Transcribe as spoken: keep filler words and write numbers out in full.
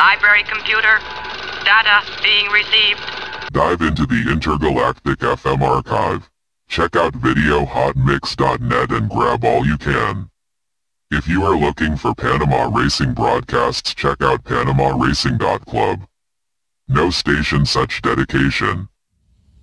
Library computer. Data being received. Dive into the Intergalactic F M archive. Check out video hot mix dot net and grab all you can. If you are looking for Panama Racing broadcasts, check out panama racing dot club. No station such dedication.